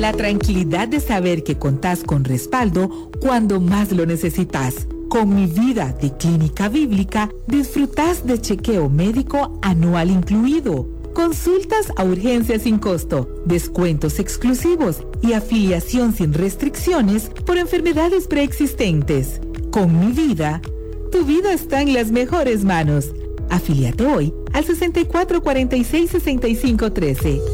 La tranquilidad de saber que contás con respaldo cuando más lo necesitas. Con Mi Vida de Clínica Bíblica, disfrutás de chequeo médico anual incluido, consultas a urgencia sin costo, descuentos exclusivos y afiliación sin restricciones por enfermedades preexistentes. Con Mi Vida, tu vida está en las mejores manos. Afíliate hoy al 6446-6513.